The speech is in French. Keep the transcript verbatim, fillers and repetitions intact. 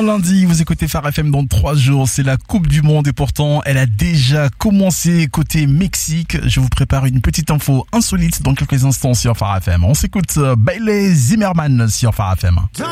excellent lundi, vous écoutez Phare F M. Dans trois jours, c'est la Coupe du Monde et pourtant elle a déjà commencé côté Mexique. Je vous prépare une petite info insolite dans quelques instants sur Phare F M. On s'écoute Bailey Zimmerman sur Phare F M.